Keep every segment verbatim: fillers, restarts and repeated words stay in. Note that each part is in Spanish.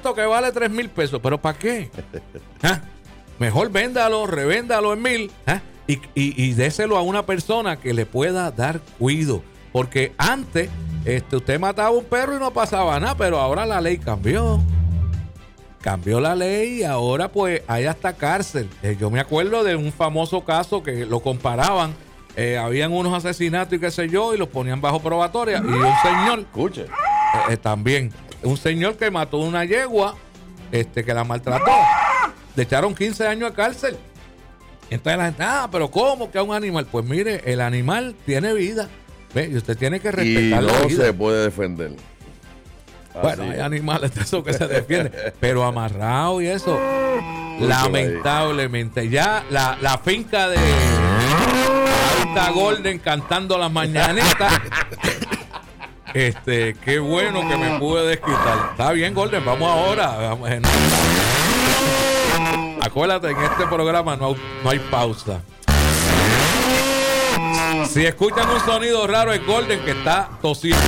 gato que vale tres mil pesos. ¿Pero para qué? ¿Ah? Mejor véndalo, revéndalo en mil. ¿Ah? Y, y, y déselo a una persona que le pueda dar cuido. Porque antes este, usted mataba un perro y no pasaba nada, pero ahora la ley cambió. Cambió la ley y ahora pues hay hasta cárcel. Eh, yo me acuerdo de un famoso caso que lo comparaban. Eh, habían unos asesinatos y qué sé yo, y los ponían bajo probatoria. Y un señor, escuche, eh, eh, también, un señor que mató una yegua, este, que la maltrató, le echaron quince años de cárcel. Entonces la gente, ah, pero ¿cómo que a un animal? Pues mire, el animal tiene vida, ¿ve? Y usted tiene que respetar y la no vida. se puede defender. Bueno, Así hay es. animales de esos que se defienden, pero amarrado y eso, lamentablemente. Ya la, la finca de Alta Golden cantando las mañanitas. Este, qué bueno que me pude desquitar. Está bien, Golden, vamos ahora. Vamos, eh, acuérdate, en este programa no, no hay pausa. Si escuchan un sonido raro, es Golden que está tosiendo.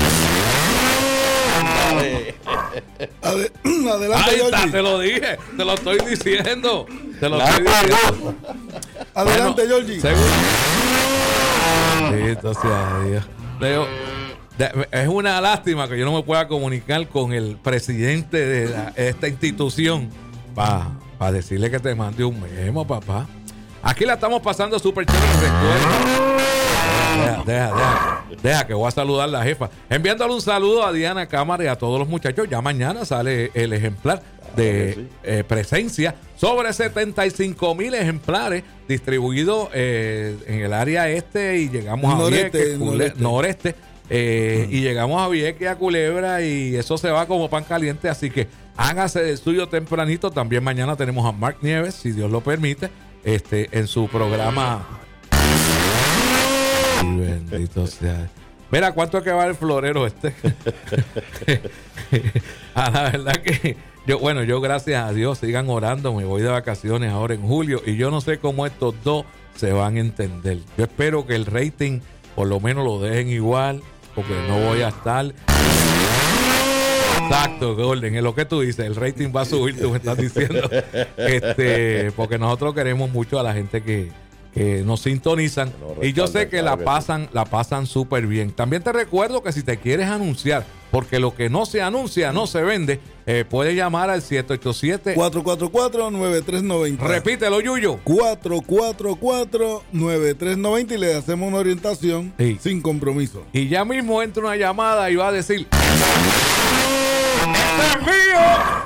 Ade- adelante, Ahí está, Georgie. te lo dije, te lo estoy diciendo. Te lo estoy diciendo. Adelante, Bueno, Georgie. seguro. Bendito sea Dios. Leo, de- es una lástima que yo no me pueda comunicar con el presidente de la- esta institución para pa decirle que te mande un memo, papá. Aquí la estamos pasando súper chévere. Recuerda. Deja, deja, deja, deja que voy a saludar a la jefa. Enviándole un saludo a Diana Cámara y a todos los muchachos. Ya mañana sale el ejemplar de eh, presencia. Sobre setenta y cinco mil ejemplares distribuidos eh, en el área este y llegamos a Noreste, Vieques, Cule- noreste. noreste eh, y llegamos a Vieques y a Culebra y eso se va como pan caliente. Así que hágase el suyo tempranito. También mañana tenemos a Mark Nieves, si Dios lo permite, este, en su programa. Ay, bendito sea. Mira, ¿cuánto es que va el florero este? Ah, la verdad que yo, bueno, yo gracias a Dios, sigan orando, me voy de vacaciones ahora en julio y yo no sé cómo estos dos se van a entender. Yo espero que el rating por lo menos lo dejen igual, porque no voy a estar. Exacto, Golden, es lo que tú dices, el rating va a subir, tú me estás diciendo. Este, porque nosotros queremos mucho a la gente que, que nos sintonizan No, y yo sé respaldan, que claro la que pasan, la pasan súper bien. También te recuerdo que si te quieres anunciar, porque lo que no se anuncia no se vende, eh, puedes llamar al siete ocho siete. cuatro cuatro cuatro, nueve tres nueve cero. Repítelo, Yuyo. cuatro cuatro cuatro, nueve tres nueve cero y le hacemos una orientación Sí. sin compromiso. Y ya mismo entra una llamada y va a decir: ¡este es mío!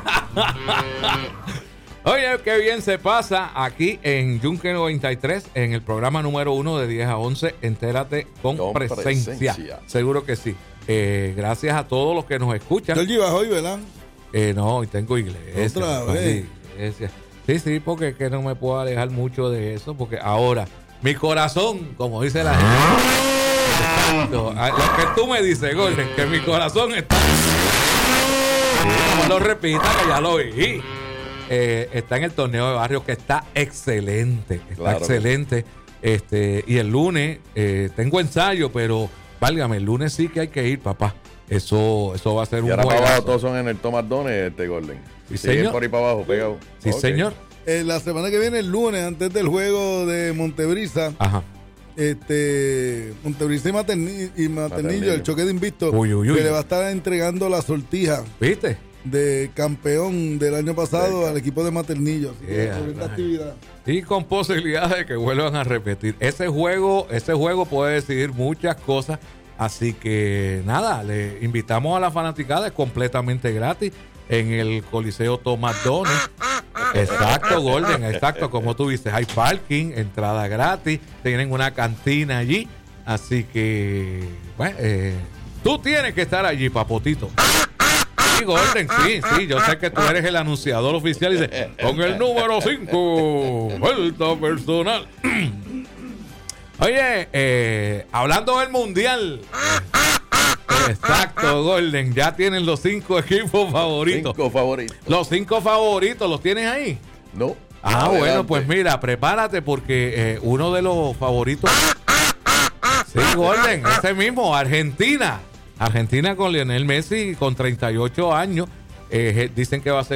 Oye, qué bien se pasa aquí en Yunque noventa y tres, en el programa número uno de diez a once. Entérate con, Con presencia. presencia. Seguro que sí. Eh, gracias a todos los que nos escuchan. Georgie bajó hoy, ¿verdad? Eh, no, hoy tengo iglesia. Otra papá, vez. iglesia. Sí, sí, porque es que no me puedo alejar mucho de eso, porque ahora mi corazón, como dice la gente, exacto, a- lo que tú me dices, Golden, que mi corazón está, sí, no lo repita, que ya lo vi. Eh, está en el torneo de barrio, que está excelente, está Claro que excelente. Este, y el lunes eh, tengo ensayo, pero válgame, el lunes sí que hay que ir, papá. Eso, eso va a ser Y un ahora para abajo juegazo. todos son en el Thomas Dones, este Golden. Sí, Siguen señor. por ahí para abajo, pegado. Sí, Ok. señor. Eh, la semana que viene, el lunes, antes del juego de Montebrisa, Ajá. este Montebrisa y, Materni- y Maternillo, Maternillo. el choque de invicto, Uy, uy, uy. que le va a estar entregando la sortija ¿Viste? de campeón del año pasado al equipo de Maternillo. Así que Yeah, tremenda right. actividad. Y con posibilidades de que vuelvan a repetir. Ese juego, ese juego puede decidir muchas cosas. Así que nada, le invitamos a la fanaticada, es completamente gratis en el Coliseo Tomás Dones. Exacto, Golden, exacto, como tú dices, hay parking, entrada gratis, tienen una cantina allí. Así que, bueno, eh, tú tienes que estar allí, papotito. Sí, Golden, sí, sí, yo sé que tú eres el anunciador oficial y dice, con el número cinco, vuelta personal. Oye, eh, hablando del mundial, exacto, Golden, ya tienen los cinco equipos favoritos. Cinco favoritos. Los cinco favoritos, ¿los tienes ahí? No. Ah, Adelante. bueno, pues mira, prepárate porque eh, uno de los favoritos, sí, Golden, ese mismo, Argentina. Argentina con Lionel Messi con treinta y ocho años, eh, dicen que va a ser